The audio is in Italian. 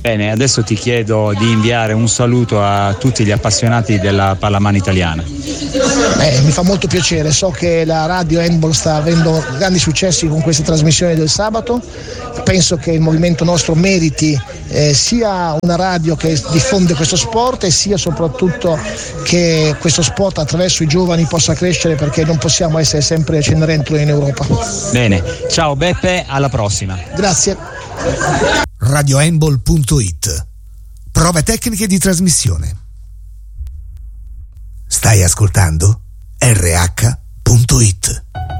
Bene, adesso ti chiedo di inviare un saluto a tutti gli appassionati della pallamano italiana. Mi fa molto piacere, so che la radio Handball sta avendo grandi successi con queste trasmissioni del sabato, penso che il movimento nostro meriti sia una radio che diffonde questo sport e sia soprattutto che questo sport attraverso i giovani possa crescere, perché non possiamo essere sempre Cenerentola in Europa. Bene, ciao Beppe, alla prossima. Grazie. RadioHandball.it. Prove tecniche di trasmissione. Stai ascoltando RH.it.